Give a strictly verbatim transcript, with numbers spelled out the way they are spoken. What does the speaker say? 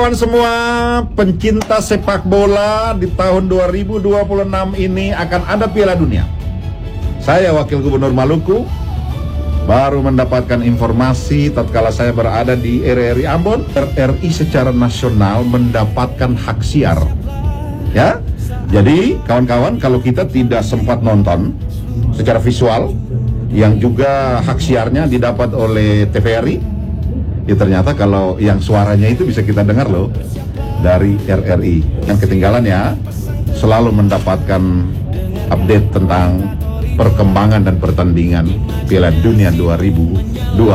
Kawan semua pencinta sepak bola, di tahun dua ribu dua puluh enam ini akan ada Piala Dunia. Saya Wakil Gubernur Maluku baru mendapatkan informasi tatkala saya berada di R R I Ambon, R R I secara nasional mendapatkan hak siar. Ya, jadi kawan-kawan, kalau kita tidak sempat nonton secara visual, yang juga hak siarnya didapat oleh T V R I, ya ternyata kalau yang suaranya itu bisa kita dengar loh dari R R I. Yang ketinggalan ya, selalu mendapatkan update tentang perkembangan dan pertandingan Piala Dunia dua ribu dua puluh.